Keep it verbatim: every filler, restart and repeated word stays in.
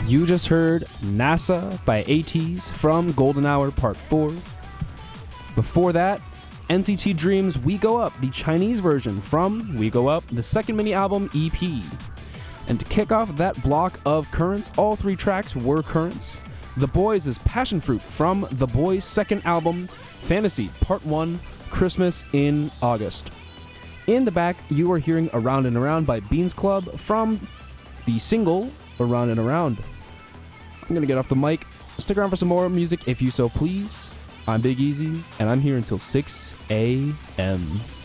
You just heard NASA by ATEEZ from Golden Hour Part four. Before that, N C T Dream's We Go Up, the Chinese version from We Go Up, the second mini-album E P. And to kick off that block of Currents, all three tracks were Currents. The Boys' Passion Fruit from The Boys' second album, Fantasy Part one, Christmas in August. In the back, you are hearing Around and Around by Beans Club from the single Around and Around. I'm going to get off the mic. Stick around for some more music if you so please. I'm Big Easy, and I'm here until six a.m.